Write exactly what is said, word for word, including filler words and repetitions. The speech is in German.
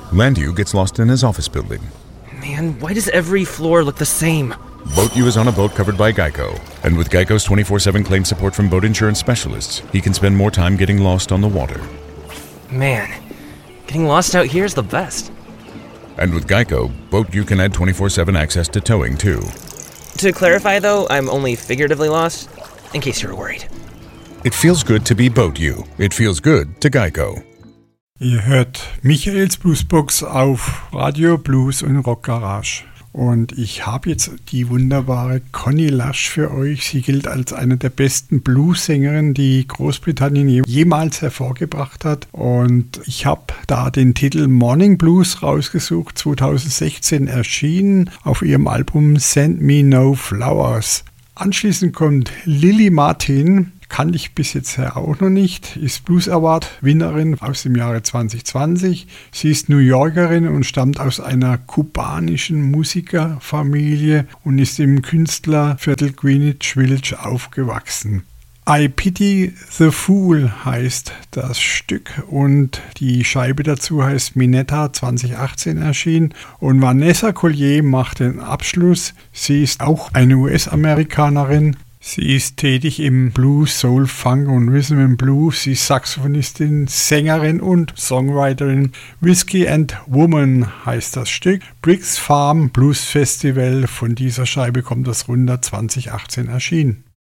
Landu gets lost in his office building. Man, why does every floor look the same? Boat U is on a boat covered by Geico. And with Geico's twenty-four seven claim support from boat insurance specialists, he can spend more time getting lost on the water. Man, getting lost out here is the best. And with Geico, Boat U can add twenty-four seven access to towing, too. To clarify, though, I'm only figuratively lost, in case you were worried. It feels good to be Boat U. It feels good to Geico. Ihr hört Michaels Bluesbox auf Radio Blues und Rock Garage. Und ich habe jetzt die wunderbare Connie Lush für euch. Sie gilt als eine der besten Blues-Sängerinnen, die Großbritannien jemals hervorgebracht hat. Und ich habe da den Titel Morning Blues rausgesucht, zwanzig sechzehn erschienen auf ihrem Album Send Me No Flowers. Anschließend kommt Lily Martin. Kannte ich bis jetzt auch noch nicht, ist Blues Award Winnerin aus dem Jahre zwanzig zwanzig. Sie ist New Yorkerin und stammt aus einer kubanischen Musikerfamilie und ist im Künstlerviertel Greenwich Village aufgewachsen. I Pity the Fool heißt das Stück und die Scheibe dazu heißt Minetta, zwanzig achtzehn erschienen. Und Vanessa Collier macht den Abschluss. Sie ist auch eine U S-Amerikanerin. Sie ist tätig im Blues, Soul, Funk und Rhythm and Blues. Sie ist Saxophonistin, Sängerin und Songwriterin. Whiskey and Woman heißt das Stück. Briggs Farm Blues Festival, von dieser Scheibe kommt das runter, zwanzig achtzehn erschienen.